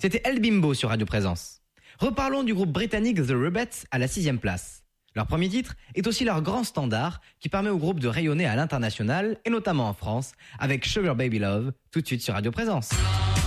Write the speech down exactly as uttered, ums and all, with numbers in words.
C'était El Bimbo sur Radio Présence. Reparlons du groupe britannique The Rubettes à la sixième place. Leur premier titre est aussi leur grand standard qui permet au groupe de rayonner à l'international et notamment en France avec Sugar Baby Love tout de suite sur Radio Présence.